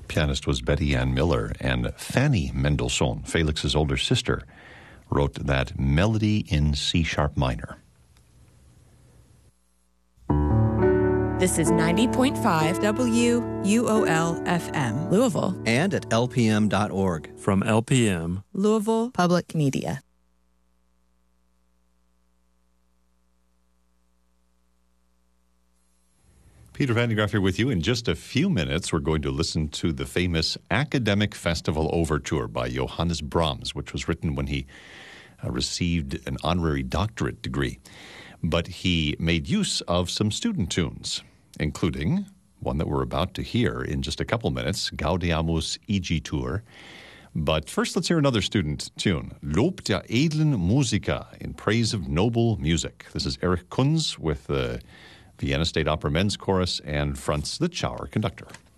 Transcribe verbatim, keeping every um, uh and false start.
pianist was Betty Ann Miller, and Fanny Mendelssohn, Felix's older sister, wrote that melody in C-sharp minor. This is ninety point five W U O L F M, Louisville. And at L P M dot org. From L P M, Louisville Public Media. Peter Van de Graaf here with you. In just a few minutes, we're going to listen to the famous Academic Festival Overture by Johannes Brahms, which was written when he uh, received an honorary doctorate degree. But he made use of some student tunes, including one that we're about to hear in just a couple minutes, Gaudeamus Igitur. But first, let's hear another student tune, Lob der edlen Musiker, in praise of noble music. This is Erich Kunz with the Vienna State Opera Men's Chorus and Franz Litzschauer, conductor.